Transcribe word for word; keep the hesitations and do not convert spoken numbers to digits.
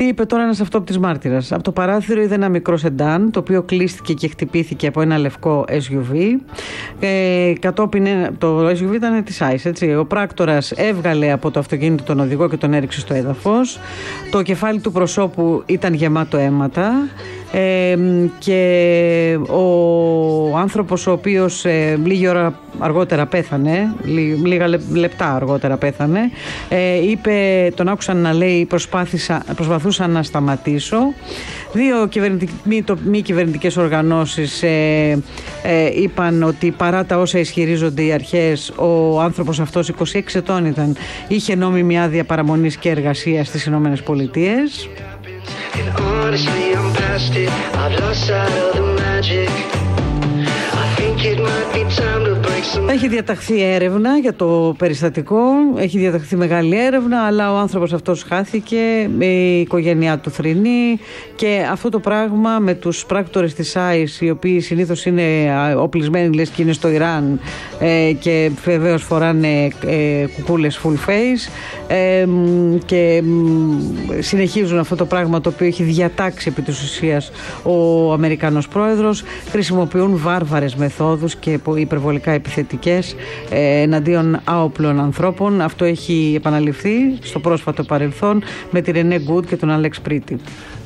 Τι είπε τώρα ένας αυτόπτης μάρτυρας? Από το παράθυρο είδε ένα μικρό σεντάν, το οποίο κλείστηκε και χτυπήθηκε από ένα λευκό ες γιου βι. Ε, κατόπιν, το ες γιου βι ήταν της άι ες, έτσι. Ο πράκτορας έβγαλε από το αυτοκίνητο τον οδηγό και τον έριξε στο έδαφος. Το κεφάλι του προσώπου ήταν γεμάτο αίματα. Ε, και ο άνθρωπος ο οποίος ε, λίγη ώρα αργότερα πέθανε, λί, λίγα λεπτά αργότερα πέθανε, ε, είπε, τον άκουσαν να λέει προσπάθησα, προσπαθούσα να σταματήσω. Δύο μη, το, μη κυβερνητικές οργανώσεις ε, ε, είπαν ότι παρά τα όσα ισχυρίζονται οι αρχές, ο άνθρωπος αυτός, είκοσι έξι ετών ήταν, είχε νόμιμη άδεια παραμονής και εργασίας στις Ηνωμένες Πολιτείες. Έχει διαταχθεί έρευνα για το περιστατικό, έχει διαταχθεί μεγάλη έρευνα, αλλά ο άνθρωπος αυτός χάθηκε, η οικογένειά του θρηνεί, και αυτό το πράγμα με τους πράκτορες της άι ες, οι οποίοι συνήθως είναι οπλισμένοι, λες και είναι στο Ιράν, ε, και βεβαίως φοράνε ε, κουκούλες full face, ε, και ε, συνεχίζουν αυτό το πράγμα το οποίο έχει διατάξει επί της ουσίας ο Αμερικανός πρόεδρος, χρησιμοποιούν βάρβαρες μεθόδους και υπερβολικά επιθετικές ε, εναντίον άοπλων ανθρώπων. Αυτό έχει επαναληφθεί στο πρόσφατο παρελθόν με τη Ρενέ Γκουντ και τον Άλεξ Πρίτι.